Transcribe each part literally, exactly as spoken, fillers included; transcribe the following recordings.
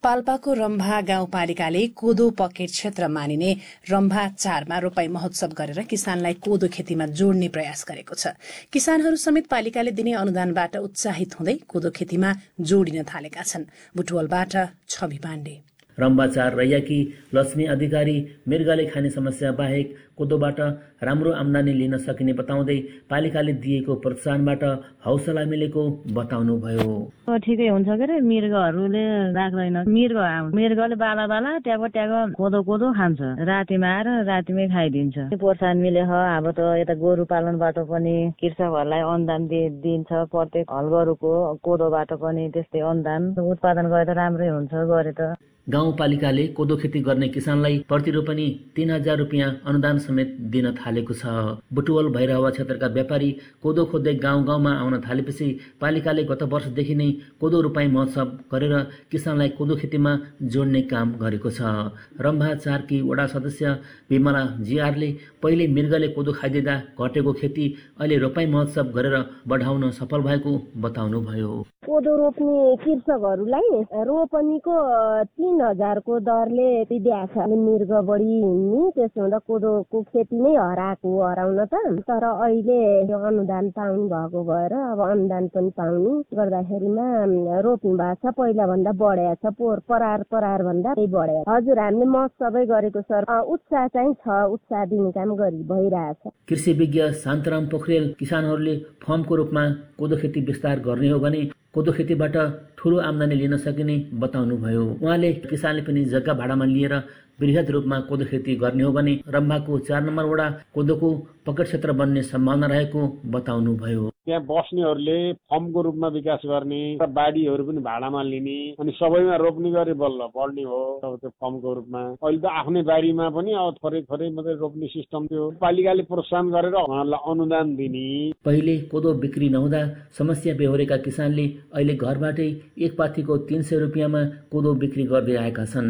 पाल्पाको रम्भा गाउँपालिकाले कोदो पकेट क्षेत्र मानिने रम्भा चारमा रोपाई महोत्सव गरेर किसानलाई कोदो खेतीमा जोड्ने प्रयास गरेको छ। किसानहरू समेत पालिकाले दिने अनुदानबाट उत्साहित हुँदै कोदो खेतीमा जोडिन थालेका छन्। बुटवलबाट छवि पाण्डे। रम्बाचार रैयाकी लक्ष्मी अधिकारी मृगले खाने समस्या बाहेक कोदोबाट राम्रो आम्दानी लिन सकिने बताउँदै पालिकाले दिएको प्रोत्साहनबाट हौसला मिलेको बताउनुभयो। ठिकै हुन्छ के अरे, मृगहरूले राख्दैन। मृग मृगले बाला बाला ट्यागो ट्यागो कोदो कोदो खान्छ, रातिमा आएर रातिमै खाइदिन्छ। प्रोत्साहन मिले अब त यता गोरु पालनबाट पनि कृषकहरूलाई अनुदान दिन्छ। प्रत्येक हल गोरुको कोदोबाट पनि त्यस्तै अनुदान उत्पादन गरे त राम्रै हुन्छ गरे त। गाउँपालिकाले कोदो खेती गर्ने किसानलाई प्रति रोपनी तीन हजार रुपियाँ अनुदान समेत दिन थालेको छ। बुटवल भैरहवा क्षेत्रका व्यापारी कोदो खोज्दै गाउँ गाउँमा आउन थालेपछि पालिकाले गत वर्षदेखि नै कोदो रोपाई महोत्सव गरेर किसानलाई कोदो खेतीमा जोड्ने काम गरेको छ। रम्भा चारकी वडा सदस्य विमला जिआरले पहिले मृगले कोदो खाइदिँदा घटेको खेती अहिले रोपाई महोत्सव गरेर बढाउन सफल भएको बताउनुभयो। कोदो रोप्ने कृषकहरूलाई रोपनीको तीन हजारको दरले दिएको छ। मृग बढी हिँड्ने त्यसो हुँदा कोदोको खेती नै हराएको हराउन त, तर अहिले अनुदान पाउनु भएको भएर अब अनुदान पनि पाउने गर्दाखेरिमा रोप्नु भएको छ। पहिला भन्दा बढेको छ, पोहोर परार परार भन्दा बढेको। हजुर, हामीले महोत्सवै गरेको सर। उत्साह चाहिँ छ, उत्साह दिने काम गरि भइरहेछ। कृषि विज्ञ शान्तराम पोखरेल किसानहरूले फर्मको रूपमा कोदो खेती विस्तार गर्ने हो भने कोदो खेतीबाट ठूलो आम्दानी लिन सकिने बताउनुभयो। उहाँले किसानले पनि जग्गा भाडामा लिएर वृहत रूपमा कोदो खेती गर्ने हो भने रम्भाको चार नम्बर वडा कोदोको पकेट क्षेत्र बन्ने सम्भावना रहेको बताउनुभयो। त्यहाँ बस्नेहरूले फर्मको रूपमा विकास गर्ने, बाढीहरू पनि भाडामा लिने, अनि सबैमा रोप्ने गरी बल्ल बढ्ने हो अब त्यो फर्मको रूपमा। अहिले त आफ्नै बारीमा पनि अब थोरै थोरै मात्रै रोप्ने सिस्टम थियो। पालिकाले प्रोत्साहन गरेर उहाँहरूलाई अनुदान दिने। पहिले कोदो बिक्री नहुँदा समस्या बेहोरेका किसानले अहिले घरबाटै एक पाथीको तीन सय रुपियाँमा कोदो बिक्री गर्दै आएका छन्।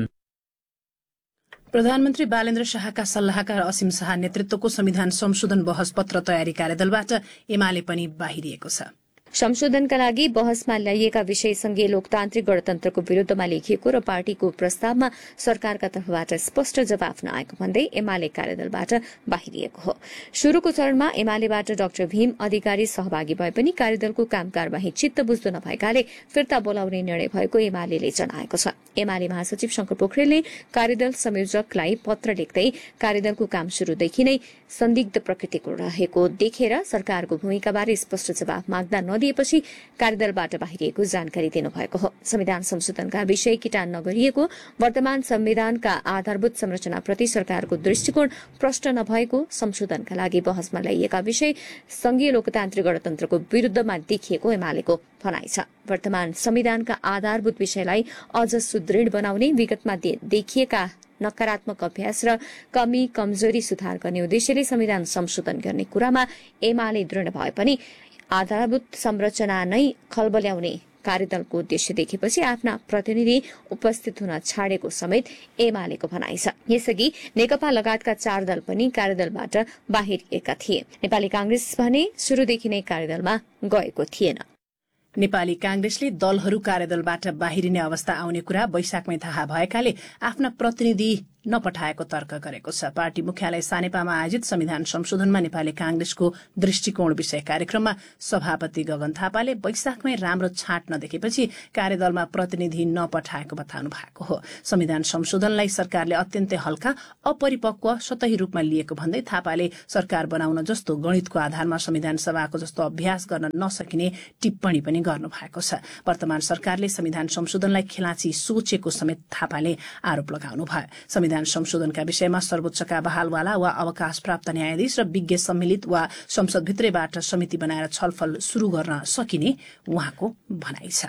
प्रधानमन्त्री बालेन्द्र शाहका सल्लाहकार असीम शाह नेतृत्वको संविधान संशोधन बहस पत्र तयारी कार्यदलबाट एमाले पनि बाहिरिएको छ। संशोधनका लागि बहसमा ल्याइएका विषय संघीय लोकतान्त्रिक गणतन्त्रको विरूद्धमा लेखिएको र पार्टीको प्रस्तावमा सरकारका तर्फबाट स्पष्ट जवाफ नआएको भन्दै एमाले कार्यदलबाट बाहिरिएको हो। शुरूको चरणमा एमालेबाट डाक्टर भीम अधिकारी सहभागी भए पनि कार्यदलको काम कारबाही चित्त बुझ्दो नभएकाले फिर्ता बोलाउने निर्णय भएको एमाले जनाएको छ। एमाले महासचिव शंकर पोखरेलले कार्यदल संयोजकलाई पत्र लेख्दै कार्यदलको काम शुरूदेखि नै संदिग्ध प्रकृतिको रहेको देखेर सरकारको भूमिकाबारे स्पष्ट जवाफ माग्दा नदिएपछि कार्यदलबाट बाहिरिएको जानकारी दिनुभएको हो। संविधान संशोधनका विषय किटान नगरिएको, वर्तमान संविधानका आधारभूत संरचनाप्रति सरकारको दृष्टिकोण प्रष्ट नभएको, संशोधनका लागि बहसमा ल्याइएका विषय संघीय लोकतान्त्रिक गणतन्त्रको विरूद्धमा देखिएको एमालेको भनाइ छ। वर्तमान संविधानका आधारभूत विषयलाई अझ सुदृढ़ बनाउने, विगतमा देखिएका नकारात्मक अभ्यास र कमी कमजोरी सुधार गर्ने उद्देश्यले संविधान संशोधन गर्ने कुरामा एमाले दृढ भए पनि आधारभूत संरचना नै खलबल्याउने कार्यदलको उद्देश्य देखेपछि आफ्ना प्रतिनिधि उपस्थित हुन छाडेको समेत एमालेको भनाइ छ। यसअघि नेकपा लगायतका चार दल पनि कार्यदलबाट बाहिरिएका थिए। नेपाली कांग्रेस भने शुरूदेखि नै कार्यदलमा गएको थिएन। नेपाली कांग्रेसले दलहरू कार्यदलबाट बाहिरिने अवस्था आउने कुरा वैशाखमै थाहा भएकाले आफ्ना प्रतिनिधि नपठाएको तर्क गरेको छ। पार्टी मुख्यालय सानेपामा आयोजित संविधान संशोधनमा नेपाली कांग्रेसको दृष्टिकोण विषय कार्यक्रममा सभापति गगन थापाले वैशाखमै राम्रो छाट नदेखेपछि कार्यदलमा प्रतिनिधि नपठाएको बताउनु भएको हो। संविधान संशोधनलाई सरकारले अत्यन्तै हल्का, अपरिपक्व, सतही रूपमा लिएको भन्दै थापाले सरकार बनाउन जस्तो गणितको आधारमा संविधान सभाको जस्तो अभ्यास गर्न नसकिने टिप्पणी पनि गर्नु भएको छ। वर्तमान सरकारले संविधान संशोधनलाई खेलाची सोचेको समेत थापाले आरोप लगाउनु भयो। संविधान संशोधनका विषयमा सर्वोच्चका बहालवाला वा अवकाश प्राप्त न्यायाधीश र विज्ञ सम्मिलित वा संसदभित्रैबाट समिति बनाएर छलफल शुरू गर्न सकिने उहाँको भनाइ छ।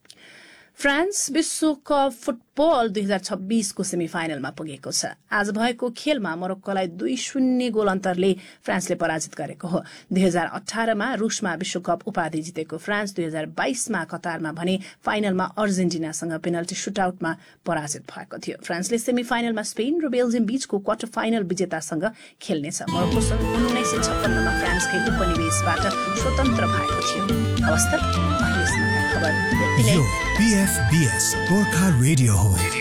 फ्रान्स विश्वकप फुटबल दुई हजार छब्बीसको सेमी फाइनलमा पुगेको छ। आज भएको खेलमा मोरक्कोलाई दुई शून्य गोल अन्तरले फ्रान्सले पराजित गरेको हो। दुई हजार अठारमा रूसमा विश्वकप उपाधि जितेको फ्रान्स दुई हजार बाइसमा कतारमा भने फाइनलमा अर्जेन्टिनासँग पेनल्टी सुटआउटमा पराजित भएको थियो। फ्रान्सले सेमी फाइनलमा स्पेन र बेल्जियम बीचको क्वार्टर फाइनल विजेतासँग खेल्नेछ। मोरक्को सन् उन्नाइस सय छप्पन्नमा फ्रान्सकै उपनिवेशबाट स्वतन्त्र भएको थियो। अवस्था खबर। यो पीएफबीएस गोर्खा रेडियो हो।